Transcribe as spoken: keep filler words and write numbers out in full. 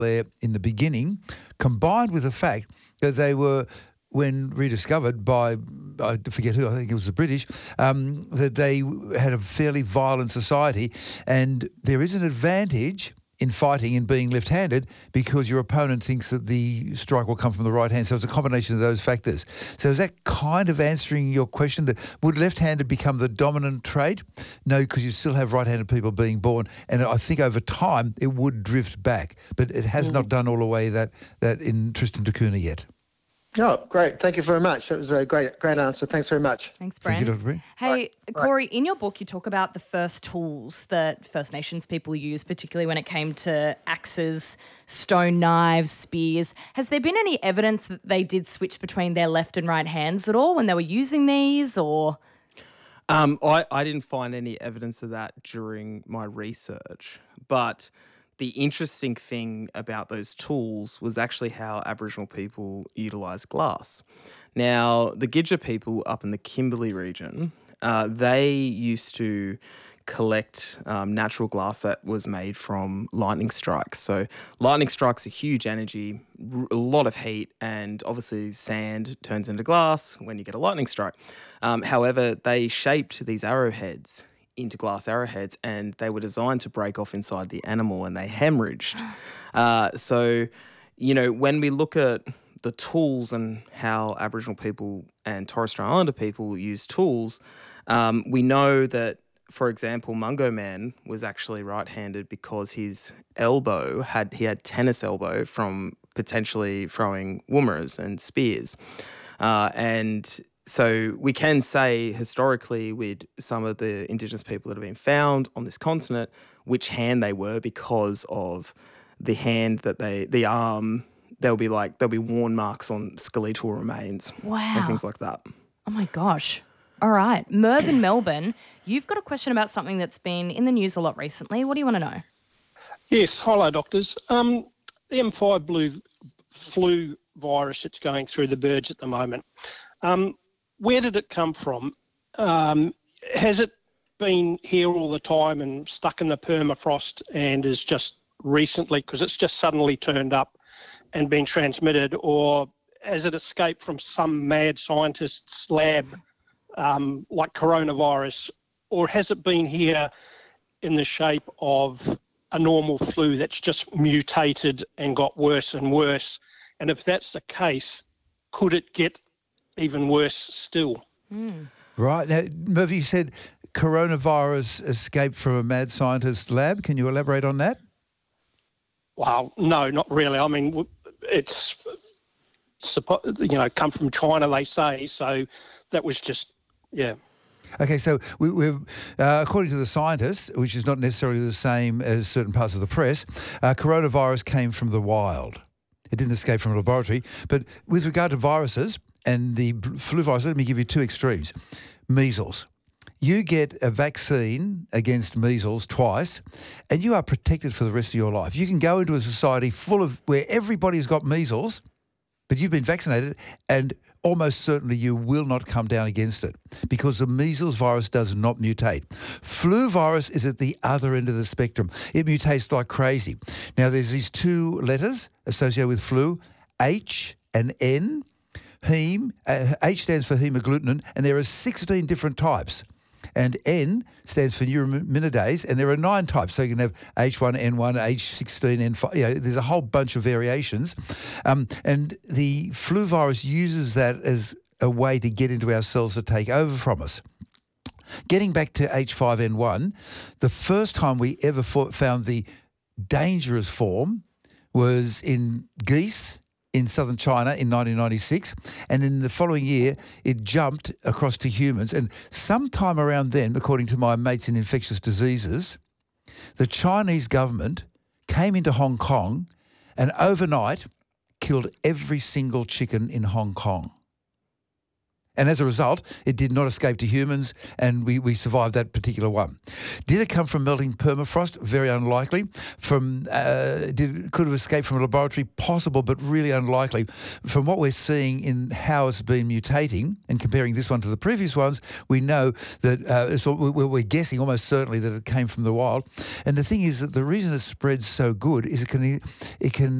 there in the beginning, combined with the fact that they were, when rediscovered by, I forget who, I think it was the British, um, that they had a fairly violent society. And there is an advantage in fighting and being left-handed because your opponent thinks that the strike will come from the right hand. So it's a combination of those factors. So is that kind of answering your question that would left-handed become the dominant trait? No, because you still have right-handed people being born. And I think over time it would drift back. But it has mm. not done all the way that, that in Tristan da Cunha yet. Oh, great. Thank you very much. That was a great great answer. Thanks very much. Thanks, Brent. Thank you, Doctor Brent. Hey, right. Corey, in your book you talk about the first tools that First Nations people used, particularly when it came to axes, stone knives, spears. Has there been any evidence that they did switch between their left and right hands at all when they were using these, or...? Um, I, I didn't find any evidence of that during my research, but... the interesting thing about those tools was actually how Aboriginal people utilised glass. Now, the Gidja people up in the Kimberley region, uh, they used to collect um, natural glass that was made from lightning strikes. So lightning strikes are huge energy, a lot of heat, and obviously sand turns into glass when you get a lightning strike. Um, however, they shaped these arrowheads into glass arrowheads, and they were designed to break off inside the animal, and they hemorrhaged. Uh, so, you know, when we look at the tools and how Aboriginal people and Torres Strait Islander people use tools, um, we know that, for example, Mungo Man was actually right-handed because his elbow had he had tennis elbow from potentially throwing woomeras and spears, uh, and so we can say historically with some of the Indigenous people that have been found on this continent which hand they were because of the hand that they, the arm, there'll be like, there'll be worn marks on skeletal remains. Wow. And things like that. Oh my gosh. All right. Merv in Melbourne, you've got a question about something that's been in the news a lot recently. What do you want to know? Yes. Hello, doctors. Um, the M five blue flu virus that's going through the birds at the moment. Um, Where did it come from? Um, has it been here all the time and stuck in the permafrost and is just recently, because it's just suddenly turned up and been transmitted, or has it escaped from some mad scientist's lab um, like coronavirus, or has it been here in the shape of a normal flu that's just mutated and got worse and worse? And if that's the case, could it get even worse still? Mm. Right. Now, Murphy, you said coronavirus escaped from a mad scientist's lab. Can you elaborate on that? Well, no, not really. I mean, it's, you know, come from China, they say. So that was just, yeah. Okay, so we, we've, uh, according to the scientists, which is not necessarily the same as certain parts of the press, uh, coronavirus came from the wild. It didn't escape from a laboratory. But with regard to viruses and the flu virus, let me give you two extremes. Measles. You get a vaccine against measles twice and you are protected for the rest of your life. You can go into a society full of where everybody's got measles, but you've been vaccinated and almost certainly you will not come down against it because the measles virus does not mutate. Flu virus is at the other end of the spectrum. It mutates like crazy. Now, there's these two letters associated with flu, H and N. Heme, uh, H stands for hemagglutinin, and there are sixteen different types. And N stands for neuraminidase, and there are nine types. So you can have H one N one, H sixteen N five. You know, there's a whole bunch of variations. Um, and the flu virus uses that as a way to get into our cells to take over from us. Getting back to H five N one, the first time we ever found the dangerous form was in geese in southern China in nineteen ninety-six, and in the following year it jumped across to humans. And sometime around then, according to my mates in infectious diseases, the Chinese government came into Hong Kong and overnight killed every single chicken in Hong Kong. And as a result, it did not escape to humans, and we, we survived that particular one. Did it come from melting permafrost? Very unlikely. From uh, did could have escaped from a laboratory? Possible, but really unlikely. From what we're seeing in how it's been mutating and comparing this one to the previous ones, we know that uh, so we're, we're guessing almost certainly that it came from the wild. And the thing is that the reason it spreads so good is it can it can